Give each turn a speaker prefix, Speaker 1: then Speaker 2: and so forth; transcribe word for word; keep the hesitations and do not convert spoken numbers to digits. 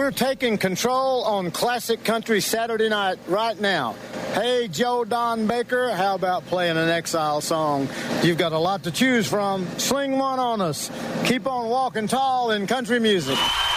Speaker 1: we're taking control on Classic Country Saturday night right now. Hey, Joe Don Baker, how about playing an Exile song? You've got a lot to choose from. Sling one on us. Keep on walking tall in country music.